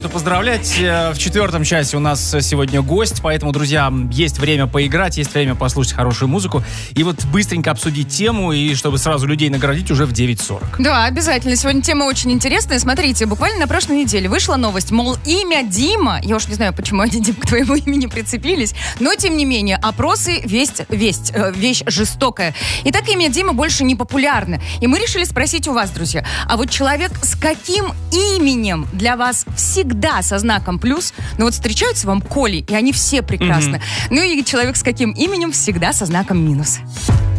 Поздравлять. В 4 часе у нас сегодня гость, поэтому, друзья, есть время поиграть, есть время послушать хорошую музыку и вот быстренько обсудить тему, и чтобы сразу людей наградить уже в 9:40. Да, обязательно. Сегодня тема очень интересная. Смотрите, буквально на прошлой неделе вышла новость, мол, имя Дима, я уж не знаю, почему они, Дим, к твоему имени прицепились, но, тем не менее, опросы вещь жестокая. И так имя Дима больше не популярно. И мы решили спросить у вас, друзья, а вот человек с каким именем для вас всегда со знаком плюс, но вот встречаются вам Коли, и они все прекрасны. Ну и человек с каким именем всегда со знаком минус.